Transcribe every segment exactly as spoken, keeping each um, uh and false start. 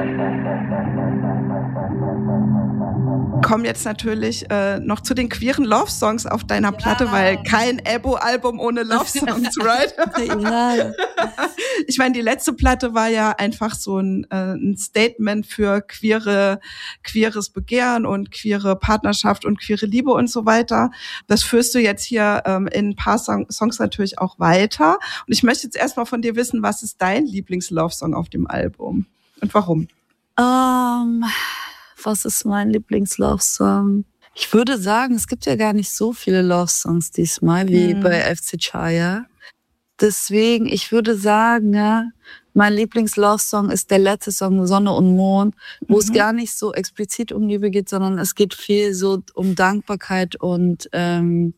Kommen jetzt natürlich äh, noch zu den queeren Love-Songs auf deiner ja. Platte, weil kein Ebo-Album ohne Love-Songs, right? Ja. Ich meine, die letzte Platte war ja einfach so ein, äh, ein Statement für queere, queeres Begehren und queere Partnerschaft und queere Liebe und so weiter. Das führst du jetzt hier ähm, in ein paar Song- Songs natürlich auch weiter. Und ich möchte jetzt erstmal von dir wissen, was ist dein Lieblings-Love-Song auf dem Album und warum? Um Was ist mein Lieblings-Love-Song? Ich würde sagen, es gibt ja gar nicht so viele Love-Songs diesmal wie mhm. bei F C Chaya. Deswegen, ich würde sagen, ja, mein Lieblings-Love-Song ist der letzte Song Sonne und Mond, wo mhm. es gar nicht so explizit um Liebe geht, sondern es geht viel so um Dankbarkeit und ähm,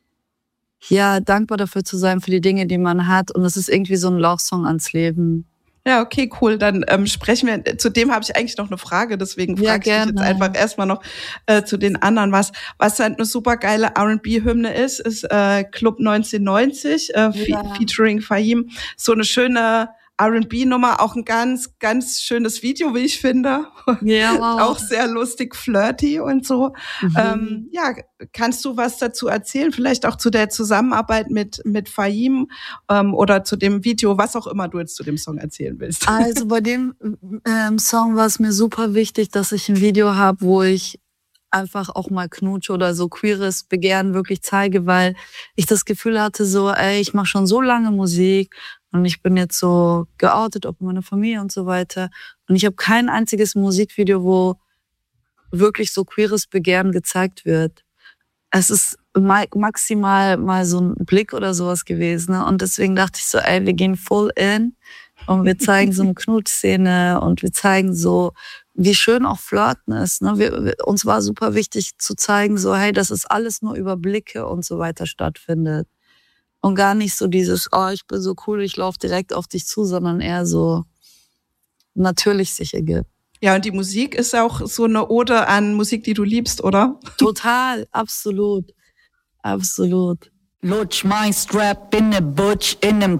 ja, dankbar dafür zu sein für die Dinge, die man hat. Und es ist irgendwie so ein Love-Song ans Leben. Ja, okay, cool. Dann ähm, sprechen wir, zu dem habe ich eigentlich noch eine Frage, deswegen frage ja, ich dich jetzt einfach erstmal noch äh, zu den anderen. Was was halt eine super geile R and B-Hymne ist, ist äh, Club neunzehnhundertneunzig, äh, ja. fe- featuring Fahim. So eine schöne R and B-Nummer, auch ein ganz, ganz schönes Video, wie ich finde. Ja, wow. Auch sehr lustig, flirty und so. Mhm. Ähm, ja, kannst du was dazu erzählen? Vielleicht auch zu der Zusammenarbeit mit mit Fahim ähm, oder zu dem Video, was auch immer du jetzt zu dem Song erzählen willst. Also bei dem ähm, Song war es mir super wichtig, dass ich ein Video habe, wo ich einfach auch mal knutsche oder so queeres Begehren wirklich zeige, weil ich das Gefühl hatte, so, ey, ich mache schon so lange Musik und ich bin jetzt so geoutet, auch in meiner Familie und so weiter. Und ich habe kein einziges Musikvideo, wo wirklich so queeres Begehren gezeigt wird. Es ist maximal mal so ein Blick oder sowas gewesen. Ne? Und deswegen dachte ich so, ey, wir gehen full in und wir zeigen so eine Knutschszene und wir zeigen so, wie schön auch Flirten ist. Ne? Wir, wir, uns war super wichtig zu zeigen, so, hey, dass es alles nur über Blicke und so weiter stattfindet. Und gar nicht so dieses, oh, ich bin so cool, ich laufe direkt auf dich zu, sondern eher so natürlich sich ergibt. Ja, und die Musik ist auch so eine Ode an Musik, die du liebst, oder? Total, absolut, absolut. Lutsch mein Strap in ne Butch in nem